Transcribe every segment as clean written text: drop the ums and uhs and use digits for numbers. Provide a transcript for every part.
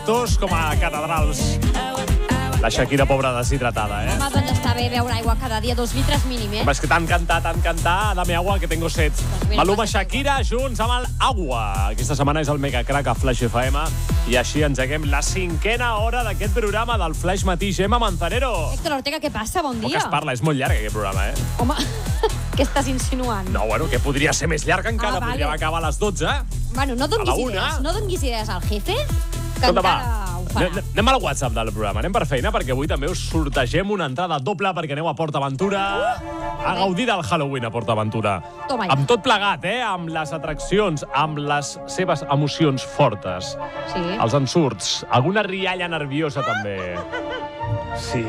rectors com a catedrals. La Shakira, pobra, deshidratada, Home, doncs està bé beure aigua cada dia, 2 litres mínim, Home, és que tant cantar, dame agua, que tengo set. mira, Maluma, passa Shakira, junts amb el Agua. Aquesta setmana és el Mega Crack a Flash FM i així engeguem la 5a hora d'aquest programa del Flash Matí. Gemma Manzanero. Héctor Ortega, què passa? Bon Poc dia. es parla, és molt llarg aquest programa, Home, què estàs insinuant? No, bueno, que podria ser més llarg encara, vale. podríem acabar a les 12. Bueno, no A la donguis una. idees. No donguis idees al jefe, que Escolta, encara ho farà. anem al WhatsApp del programa, anem per feina, perquè avui també us sortegem una entrada doble perquè aneu a PortAventura a gaudir del Halloween a PortAventura. Toma ja. Amb tot plegat, amb les atraccions, amb les seves emocions fortes. Sí. Els ensurts, alguna rialla nerviosa també. Sí.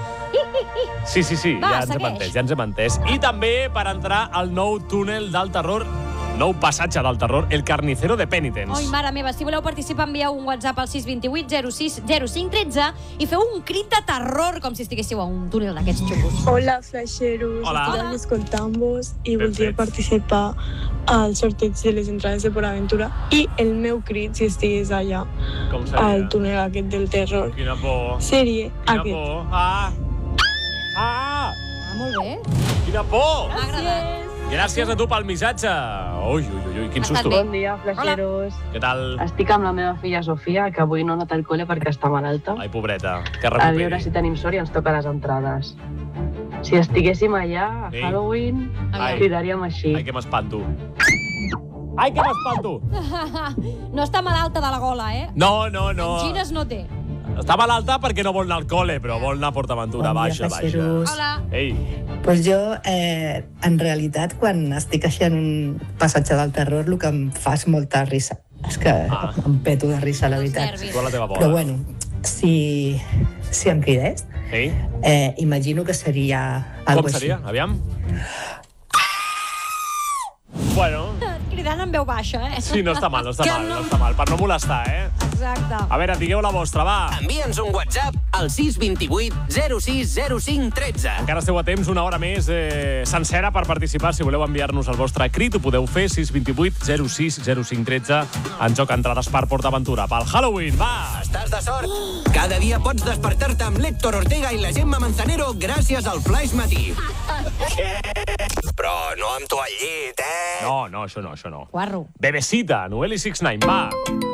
Sí, Va, ja ens hem entès. I també per entrar al nou túnel del terror, nou passatge del terror, el Carnicero de Penitence. Oi, mare meva, si voleu participar, envieu un WhatsApp al 628 06 05 13 i feu un crit de terror, com si estiguéssiu a un túnel d'aquests xupos. Hola, flasheros. Hola. Estic escoltant-vos i Ben voldria fet. participar al sorteig de les entrades de PortAventura i el meu crit, si estigués allà, Com seria? al túnel aquest del terror, Quina por. seria Quina aquest. por. Ah, Ah, molt bé. quina por. M'ha agradat. Gràcies a tu pel missatge. Ui, quin Ha estat susto. bé. Bon dia, flasheros. Què tal? Estic amb la meva filla Sofia, que avui no ha anat al col·le perquè està malalta. Ai, pobreta, que A veure recuperi. si tenim sort i ens toca les entrades. Si estiguéssim allà, a Ei. Halloween, Ai. cridaríem així. Ai, que m'espanto. Ai, que m'espanto. No està malalta de la gola, No. Angines no té. Està malalta perquè no vol anar al col·le, però vol anar a PortAventura. Bon dia, Baixa. flasheros. Hola. Ei, Pues jo, en realitat, quan estic així en un passatge del terror, el que em fa és molta risa. És que em peto de risa, la veritat. nervis. tu a la teva Però bola. bueno, si em cridés, Ei, imagino que seria algo com així. seria? Aviam. Bueno, Cridant en veu baixa, sí, no està mal, Que per no molestar, Exacte. A veure, digueu la vostra, va. Envia'ns un WhatsApp al 628 06 05 13. Encara esteu a temps, una hora més sencera per participar. Si voleu enviar-nos el vostre crit, ho podeu fer, 628 06 05 13. En joc entrades per PortAventura. Pel Halloween, va! Estàs de sort? Cada dia pots despertar-te amb l'Héctor Ortega i la Gemma Manzanero gràcies al Flash Matí. Però no amb tu al llit, No, això no. Guarro. Bebecita, Noel i 6ix9ine, va!